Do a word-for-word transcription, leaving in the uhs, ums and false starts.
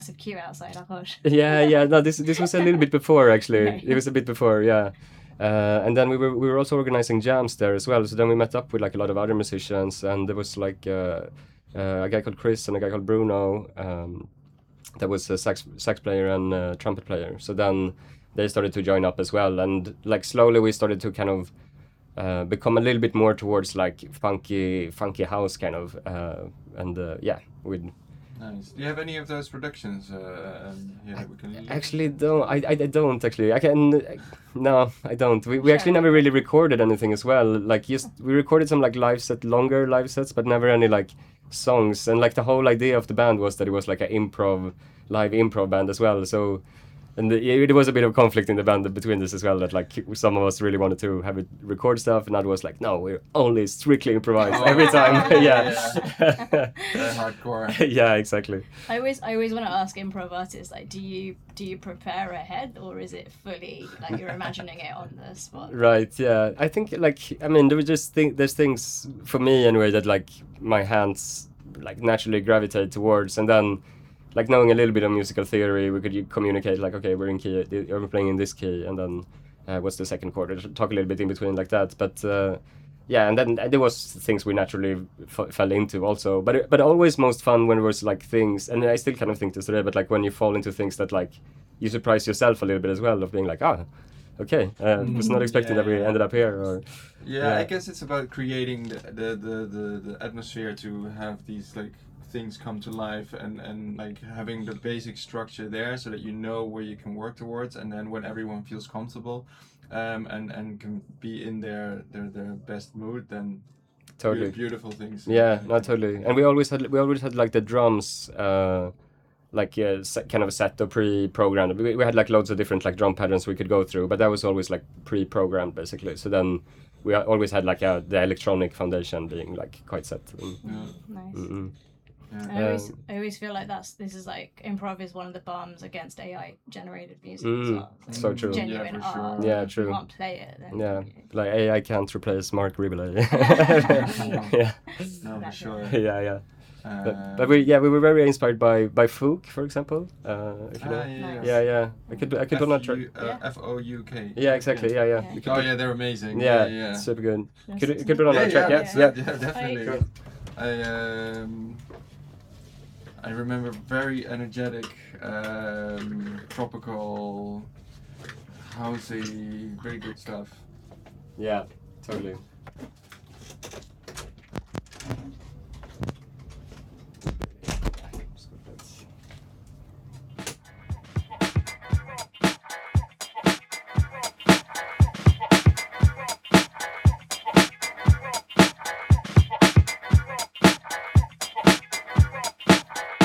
massive queue outside La Roche. Yeah, yeah. No, this this was a little bit before actually. Okay. It was a bit before, yeah. Uh, and then we were we were also organizing jams there as well. So then we met up with like a lot of other musicians, and there was like uh, uh, a guy called Chris and a guy called Bruno. Um, that was a sax sax player and uh, trumpet player. So then they started to join up as well, and like slowly we started to kind of uh, become a little bit more towards like funky funky house kind of, uh, and uh, yeah, with Nice. Do you have any of those productions? Uh, um, here that we can listen actually to? don't I, I I don't actually I can no I don't we, we actually Sure. never really recorded anything as well, like just we recorded some like live set longer live sets but never any like songs, and like the whole idea of the band was that it was like an improv live improv band as well. So and the, yeah, there was a bit of conflict in the band between this as well, that like some of us really wanted to have it record stuff and others was like no, we're only strictly improvised Oh, every time. Yeah. Very hardcore. Yeah, exactly. I always, I always want to ask improv artists, like, do you, do you prepare ahead, or is it fully like you're imagining it on the spot? Right, yeah. I think like I mean there was just think there's things for me anyway that like my hands like naturally gravitate towards, and then like knowing a little bit of musical theory we could u- communicate like okay, we're in key, we're playing in this key, and then uh, what's the second chord, talk a little bit in between like that. But uh, yeah, and then uh, there was things we naturally f- fell into also, but it, but always most fun when it was like things, and I still kind of think this today, but like when you fall into things that like you surprise yourself a little bit as well, of being like ah okay, uh, was not expecting Yeah, that we yeah. ended up here, or Yeah, Yeah. I guess it's about creating the, the, the, the, the atmosphere to have these like things come to life, and, and like having the basic structure there so that you know where you can work towards, and then when everyone feels comfortable um, and, and can be in their, their, their best mood, then totally. beau- beautiful things. Yeah, uh, no, can totally. happen. And we always had we always had like the drums, uh, like uh, set, kind of a set or pre-programmed. We, we had like loads of different like drum patterns we could go through, but that was always like pre-programmed basically. So then we a- always had like uh, the electronic foundation being like quite set. Mm. Yeah, Nice. Mm-mm. yeah. I always, Um, I always feel like that's this is like improv is one of the balms against A I generated music as Mm, well. It's so like true. Genuine Yeah, for art. sure. Yeah, If true. you can't play it, then Yeah, you- like A I can't replace Mark Ribble. Yeah, No, for Exactly. sure. yeah, yeah. Um, But, but we yeah we were very inspired by by Fook, for example. Uh, if you ah, know. yeah, Nice. Yeah, yeah. I could I could put on a F track. U- uh, Yeah. F O U K. Yeah, exactly. Yeah, yeah. Yeah. You could Oh put- yeah, they're amazing. Yeah, Yeah, yeah. super good. Just Could you to- could put on yeah, a track? yeah, Yeah, yeah, yeah. yeah, definitely. Cool. I um, I remember very energetic, um, tropical, housey, very good stuff. Yeah, totally.